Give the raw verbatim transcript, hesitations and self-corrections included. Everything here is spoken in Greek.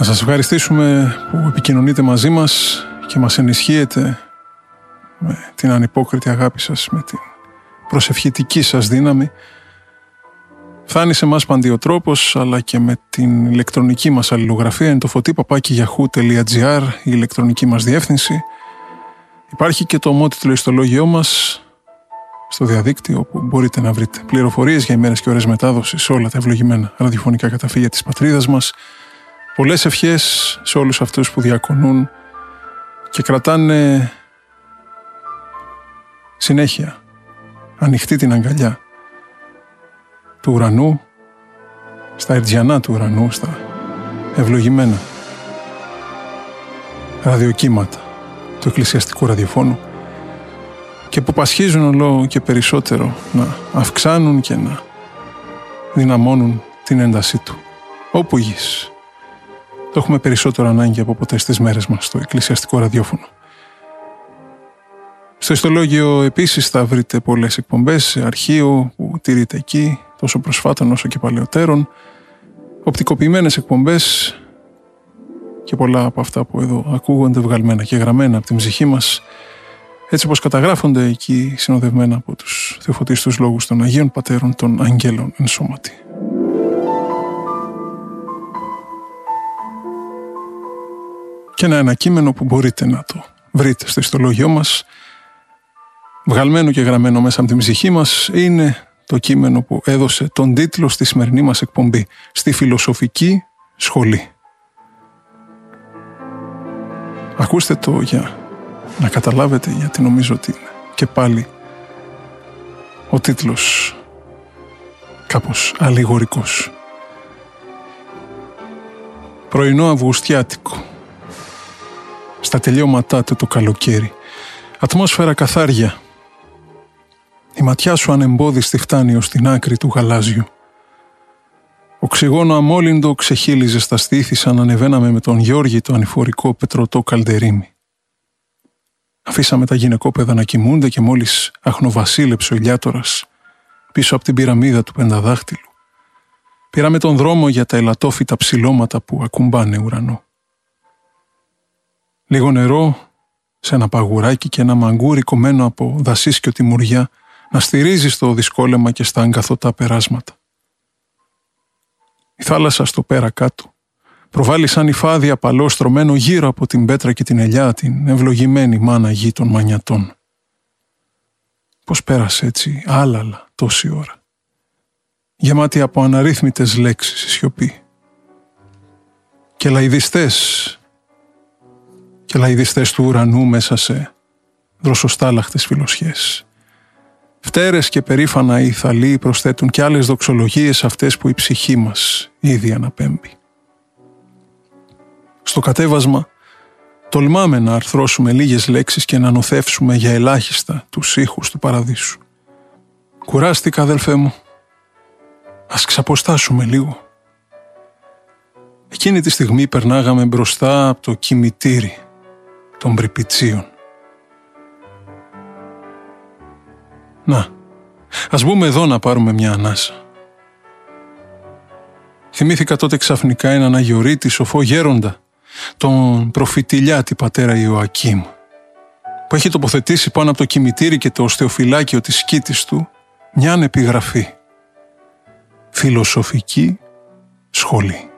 Να σας ευχαριστήσουμε που επικοινωνείτε μαζί μας και μας ενισχύετε με την ανυπόκριτη αγάπη σας, με την προσευχητική σας δύναμη. Φτάνει σε εμάς παντιοτρόπος, αλλά και με την ηλεκτρονική μας αλληλογραφία. Είναι το φωτί παπάκι γιαχού τελεία τζι άρ, η ηλεκτρονική μας διεύθυνση. Υπάρχει και το ομότιτλο ιστολόγιό μας στο διαδίκτυο, όπου μπορείτε να βρείτε πληροφορίες για ημέρες και ώρες μετάδοσης σε όλα τα ευλογημένα ραδιοφωνικά καταφύγια της πατρίδας μας. Πολλές ευχές σε όλους αυτούς που διακονούν και κρατάνε συνέχεια ανοιχτή την αγκαλιά του ουρανού, στα ερτζιανά του ουρανού, στα ευλογημένα ραδιοκύματα του εκκλησιαστικού ραδιοφώνου, και που πασχίζουν όλο και περισσότερο να αυξάνουν και να δυναμώνουν την έντασή του. Όπου γης. Το έχουμε περισσότερο ανάγκη από ποτέ στις μέρες μας στο εκκλησιαστικό ραδιόφωνο. Στο ιστολόγιο επίσης θα βρείτε πολλές εκπομπές σε αρχείο που τηρείται εκεί, τόσο προσφάτων όσο και παλαιότερων, οπτικοποιημένες εκπομπές και πολλά από αυτά που εδώ ακούγονται βγαλμένα και γραμμένα από την ψυχή μας, έτσι όπως καταγράφονται εκεί συνοδευμένα από τους θεοφωτίστους λόγους των Αγίων Πατέρων των Αγγέλων εν σώματι. Και ένα ανακείμενο που μπορείτε να το βρείτε στο ιστολόγιό μας, βγαλμένο και γραμμένο μέσα από την ψυχή μας, είναι το κείμενο που έδωσε τον τίτλο στη σημερινή μας εκπομπή, στη Φιλοσοφική Σχολή. Ακούστε το για να καταλάβετε, γιατί νομίζω ότι είναι και πάλι ο τίτλος κάπως αλληγορικός. Πρωινό Αυγουστιάτικο. Στα τελειώματά του το καλοκαίρι. Ατμόσφαιρα καθάρια. Η ματιά σου ανεμπόδιστη φτάνει ως την άκρη του γαλάζιου. Οξυγόνο αμόλυντο ξεχύλιζε στα στήθη σαν ανεβαίναμε με τον Γιώργη το ανηφορικό πετρωτό καλντερίμι. Αφήσαμε τα γυναικόπαιδα να κοιμούνται και μόλις αχνοβασίλεψε ο ηλιάτορας πίσω από την πυραμίδα του πενταδάχτυλου. Πήραμε τον δρόμο για τα ελατόφυτα ψηλώματα που ακουμπάνε ουρανό. Λίγο νερό σε ένα παγουράκι και ένα μαγκούρι κομμένο από δασίσκιο τιμουριά να στηρίζει στο δυσκόλεμα και στα αγκαθωτά περάσματα. Η θάλασσα στο πέρα κάτω προβάλλει σαν υφάδι απαλό στρωμένο γύρω από την πέτρα και την ελιά, την ευλογημένη μάνα γη των μανιατών. Πώς πέρασε έτσι άλαλα τόση ώρα, γεμάτη από αναρρύθμιτες λέξεις η σιωπή. Και λαϊδιστές, και λαϊδιστές του ουρανού μέσα σε δροσοστάλαχτες φιλοσιές. Φτέρες και περήφανα οι θαλοί προσθέτουν κι άλλες δοξολογίες αυτές που η ψυχή μας ήδη αναπέμπει. Στο κατέβασμα τολμάμε να αρθρώσουμε λίγες λέξεις και να νοθεύσουμε για ελάχιστα τους ήχους του παραδείσου. Κουράστηκα, αδελφέ μου. Ας ξαποστάσουμε λίγο. Εκείνη τη στιγμή περνάγαμε μπροστά από το κημητήρι των Πριπιτσίων. Να, ας μπούμε εδώ να πάρουμε μια ανάσα. Θυμήθηκα τότε ξαφνικά έναν αγιορείτη σοφό γέροντα, τον προφητηλιάτη πατέρα Ιωακήμ, που έχει τοποθετήσει πάνω από το κημητήρι και το οστεοφυλάκιο της σκήτης του μιαν επιγραφή. Φιλοσοφική Σχολή.